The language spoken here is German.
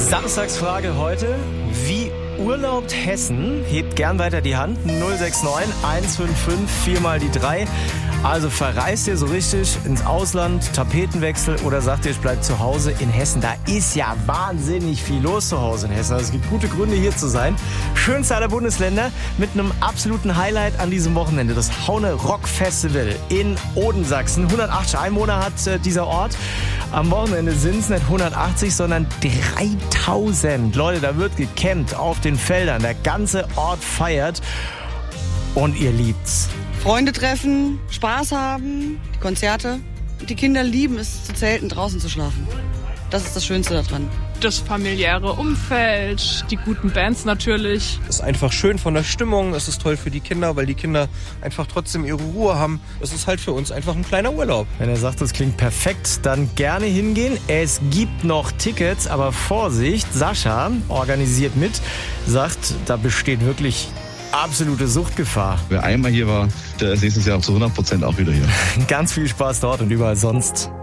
Samstagsfrage heute. Wie urlaubt Hessen? Hebt gern weiter die Hand. 069 155 4 mal die 3. Also verreist ihr so richtig ins Ausland, Tapetenwechsel, oder sagt ihr, ich bleib zu Hause in Hessen? Da ist ja wahnsinnig viel los zu Hause in Hessen. Also es gibt gute Gründe, hier zu sein. Schönste aller Bundesländer mit einem absoluten Highlight an diesem Wochenende. Das Haune Rock Festival in Odensachsen. 180 Einwohner hat dieser Ort. Am Wochenende sind es nicht 180, sondern 3000. Leute, da wird gecampt auf den Feldern. Der ganze Ort feiert. Und ihr liebt's. Freunde treffen, Spaß haben, die Konzerte. Die Kinder lieben es, zu zelten, draußen zu schlafen. Das ist das Schönste daran. Das familiäre Umfeld, die guten Bands natürlich. Es ist einfach schön von der Stimmung, es ist toll für die Kinder, weil die Kinder einfach trotzdem ihre Ruhe haben. Es ist halt für uns einfach ein kleiner Urlaub. Wenn er sagt, das klingt perfekt, dann gerne hingehen. Es gibt noch Tickets, aber Vorsicht, Sascha organisiert mit, sagt, da besteht wirklich absolute Suchtgefahr. Wer einmal hier war, der ist nächstes Jahr zu 100% auch wieder hier. Ganz viel Spaß dort und überall sonst.